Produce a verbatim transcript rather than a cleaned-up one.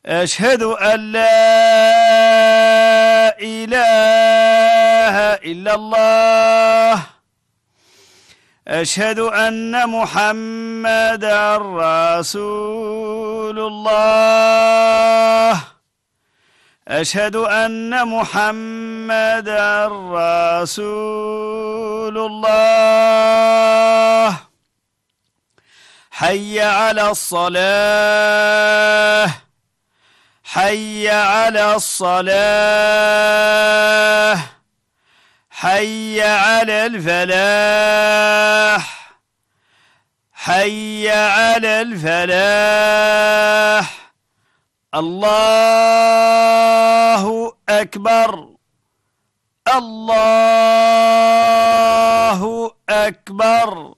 أشهد أن لا إله إلا الله. أشهد أن محمدا رسول الله. أشهد أن محمدا رسول الله. حي على الصلاة. حي على الصلاة. حي على الفلاح. حي على الفلاح. الله أكبر. الله أكبر.